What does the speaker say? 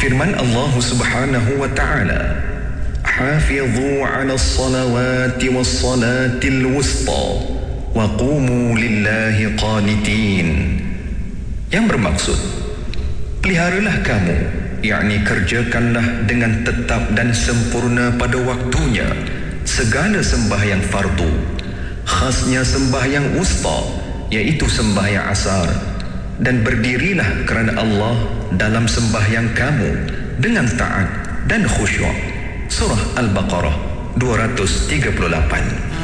Firman Allah Subhanahu wa ta'ala, "Hafidhu 'alas salawati was salatil wusta wa qumu lillahi qanitin." Yang bermaksud, peliharalah kamu, yakni kerjakanlah dengan tetap dan sempurna pada waktunya segala sembahyang fardu, khasnya sembahyang wusta, iaitu sembahyang asar, dan berdirilah kerana Allah dalam sembahyang kamu dengan taat dan khusyuk. Surah Al-Baqarah 238.